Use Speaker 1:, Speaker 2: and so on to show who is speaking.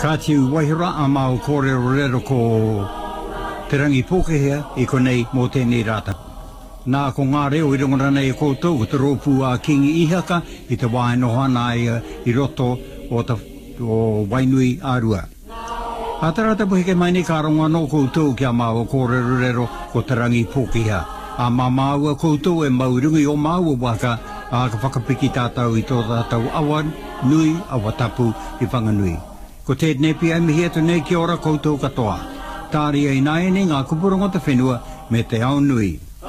Speaker 1: Kātiu wahira a mau kōrero rero ko te rangi pōkehea I konei mō tēnei rata. Nā ko ngā reo I rongorana e koutou ko te rōpū a kingi ihaka I te wainohana I roto o wainui ārua. A tarata puheke mai ni ka ronga no koutou kia mau kōrero rero ko te rangi pōkehea. A māua koutou e maurungi o māua waka a ka whakapiki tātou I tō tātou awan nui awa tapu I whanganui. Ko te nepi ai mihi atu nei ki ora koutou katoa. Tāri ai nai ni ngā kupurongo te whenua me te ao nui.